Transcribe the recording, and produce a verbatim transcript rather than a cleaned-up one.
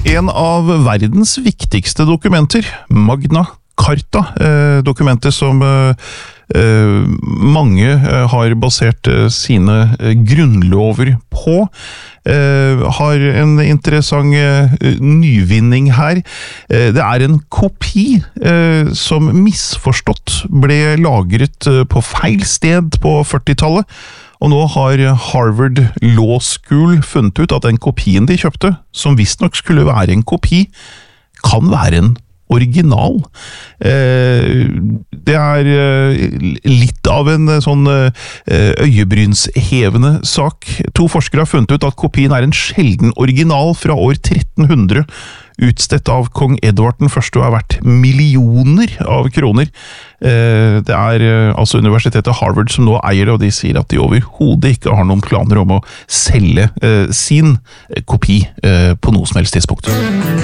En av verdens viktigste dokumenter, Magna Carta, eh, dokumentet som eh, eh, mange eh, har basert eh, sine eh, grunnlover på, eh, har en interessant eh, nyvinning her. Eh, det er en kopi eh, som misforstått ble lagret eh, på feil sted på førtitallet, og nå har Harvard Law School funnet ut at den kopien de kjøpte, som visstnok skulle være en kopi, kan være en original. Det er litt av en sånn øyebrynshevende sak. To forskere har funnet ut at kopien er en sjelden original fra år tretten hundre, utstedt av kong Edvard den første og har vært millioner av kroner. Det er altså universitetet Harvard som nå eier det, og de sier at de overhodet ikke har noen planer om å selge sin kopi på noe som helst tidspunkt.